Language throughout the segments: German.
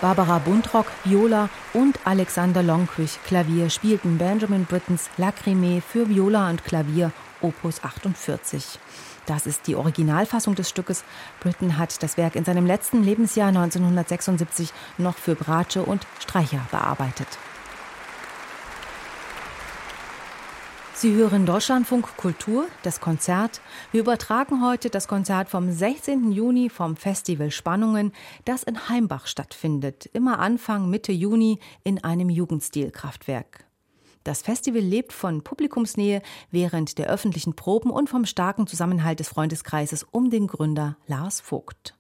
Barbara Buntrock, Viola und Alexander Lonquich, Klavier, spielten Benjamin Brittens Lacrimée für Viola und Klavier, Opus 48. Das ist die Originalfassung des Stückes. Britten hat das Werk in seinem letzten Lebensjahr 1976 noch für Bratsche und Streicher bearbeitet. Sie hören Deutschlandfunk Kultur, das Konzert. Wir übertragen heute das Konzert vom 16. Juni vom Festival Spannungen, das in Heimbach stattfindet, immer Anfang, Mitte Juni in einem Jugendstilkraftwerk. Das Festival lebt von Publikumsnähe während der öffentlichen Proben und vom starken Zusammenhalt des Freundeskreises um den Gründer Lars Vogt.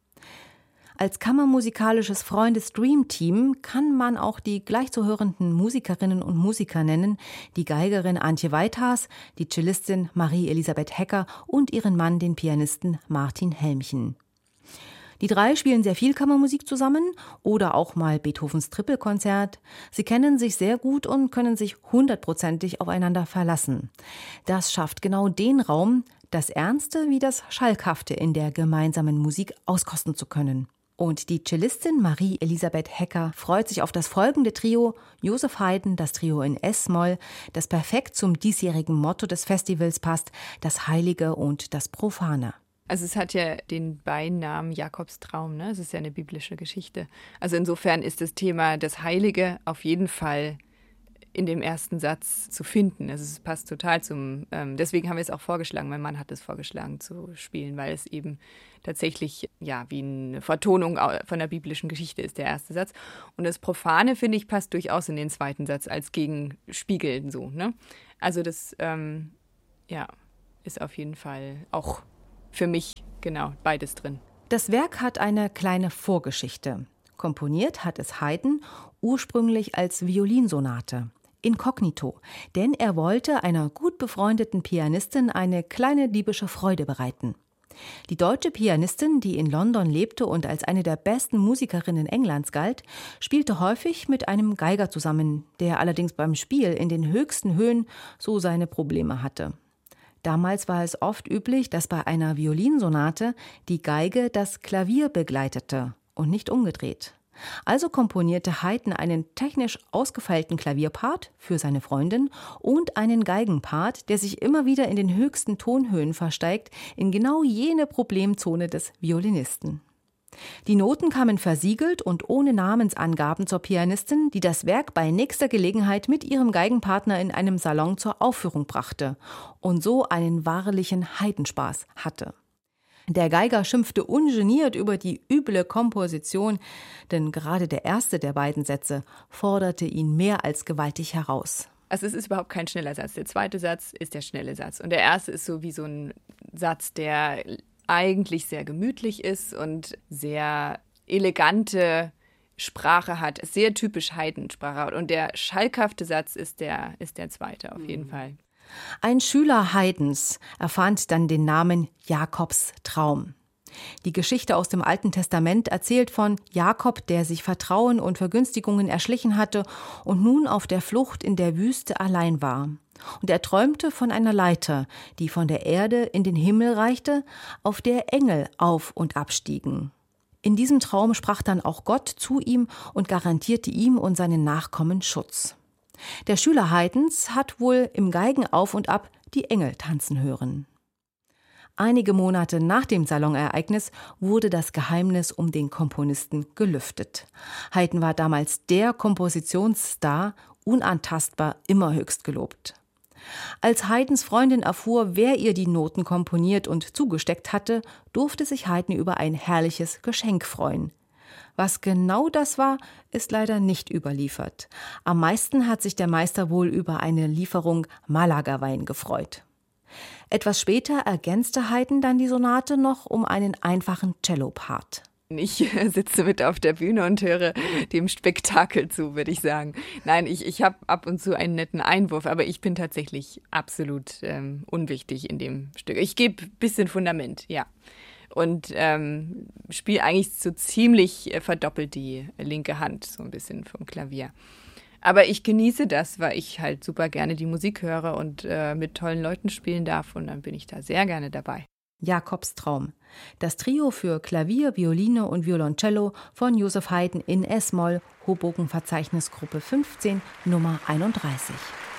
Als kammermusikalisches Freundes-Dream-Team kann man auch die gleich zu hörenden Musikerinnen und Musiker nennen, die Geigerin Antje Weithaas, die Cellistin Marie-Elisabeth Hecker und ihren Mann, den Pianisten Martin Helmchen. Die drei spielen sehr viel Kammermusik zusammen oder auch mal Beethovens Trippelkonzert. Sie kennen sich sehr gut und können sich 100%ig aufeinander verlassen. Das schafft genau den Raum, das Ernste wie das Schalkhafte in der gemeinsamen Musik auskosten zu können. Und die Cellistin Marie-Elisabeth Hecker freut sich auf das folgende Trio, Joseph Haydn, das Trio in S-Moll, das perfekt zum diesjährigen Motto des Festivals passt, das Heilige und das Profane. Also es hat ja den Beinamen Jakobs Traum, ne? Es ist ja eine biblische Geschichte. Also insofern ist das Thema das Heilige auf jeden Fall in dem ersten Satz zu finden. Also es passt total zum, deswegen haben wir es auch vorgeschlagen, mein Mann hat es vorgeschlagen zu spielen, weil es eben tatsächlich ja wie eine Vertonung von der biblischen Geschichte ist, der erste Satz. Und das Profane, finde ich, passt durchaus in den zweiten Satz als Gegenspiegel so, ne? Also das, ist auf jeden Fall auch für mich genau beides drin. Das Werk hat eine kleine Vorgeschichte. Komponiert hat es Haydn ursprünglich als Violinsonate. Inkognito, denn er wollte einer gut befreundeten Pianistin eine kleine diebische Freude bereiten. Die deutsche Pianistin, die in London lebte und als eine der besten Musikerinnen Englands galt, spielte häufig mit einem Geiger zusammen, der allerdings beim Spiel in den höchsten Höhen so seine Probleme hatte. Damals war es oft üblich, dass bei einer Violinsonate die Geige das Klavier begleitete und nicht umgedreht. Also komponierte Haydn einen technisch ausgefeilten Klavierpart für seine Freundin und einen Geigenpart, der sich immer wieder in den höchsten Tonhöhen versteigt, in genau jene Problemzone des Violinisten. Die Noten kamen versiegelt und ohne Namensangaben zur Pianistin, die das Werk bei nächster Gelegenheit mit ihrem Geigenpartner in einem Salon zur Aufführung brachte und so einen wahrlichen Heidenspaß hatte. Der Geiger schimpfte ungeniert über die üble Komposition, denn gerade der erste der beiden Sätze forderte ihn mehr als gewaltig heraus. Also es ist überhaupt kein schneller Satz. Der zweite Satz ist der schnelle Satz. Und der erste ist so wie so ein Satz, der eigentlich sehr gemütlich ist und sehr elegante Sprache hat. Sehr typisch Haydn-Sprache. Und der schalkhafte Satz ist der zweite auf jeden Fall. Ein Schüler Haydns erfand dann den Namen Jakobs Traum. Die Geschichte aus dem Alten Testament erzählt von Jakob, der sich Vertrauen und Vergünstigungen erschlichen hatte und nun auf der Flucht in der Wüste allein war. Und er träumte von einer Leiter, die von der Erde in den Himmel reichte, auf der Engel auf- und abstiegen. In diesem Traum sprach dann auch Gott zu ihm und garantierte ihm und seinen Nachkommen Schutz. Der Schüler Haydns hat wohl im Geigenauf und Ab die Engel tanzen hören. Einige Monate nach dem Salonereignis wurde das Geheimnis um den Komponisten gelüftet. Haydn war damals der Kompositionsstar, unantastbar, immer höchst gelobt. Als Haydns Freundin erfuhr, wer ihr die Noten komponiert und zugesteckt hatte, durfte sich Haydn über ein herrliches Geschenk freuen. Was genau das war, ist leider nicht überliefert. Am meisten hat sich der Meister wohl über eine Lieferung Malaga-Wein gefreut. Etwas später ergänzte Haydn dann die Sonate noch um einen einfachen Cello-Part. Ich sitze mit auf der Bühne und höre dem Spektakel zu, würde ich sagen. Nein, ich habe ab und zu einen netten Einwurf, aber ich bin tatsächlich absolut unwichtig in dem Stück. Ich gebe ein bisschen Fundament, ja. Und spiele eigentlich so ziemlich verdoppelt die linke Hand, so ein bisschen vom Klavier. Aber ich genieße das, weil ich halt super gerne die Musik höre und mit tollen Leuten spielen darf und dann bin ich da sehr gerne dabei. Jakobstraum. Das Trio für Klavier, Violine und Violoncello von Joseph Haydn in S-Moll, Hoboken-Verzeichnisgruppe 15, Nummer 31.